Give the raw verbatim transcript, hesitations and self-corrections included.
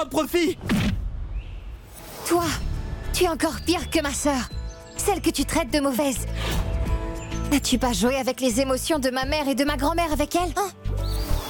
un profit. Toi, tu es encore pire que ma sœur. Celle que tu traites de mauvaise. N'as-tu pas joué avec les émotions de ma mère et de ma grand-mère avec elle, hein?